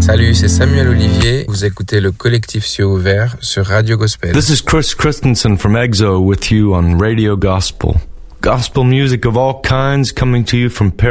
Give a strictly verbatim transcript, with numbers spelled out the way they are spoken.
Salut, c'est Samuel Olivier. Vous écoutez le collectif Cieux Ouvert sur Radio Gospel. This is Chris Christensen from EXO with you on Radio Gospel. Gospel music of all kinds coming to you from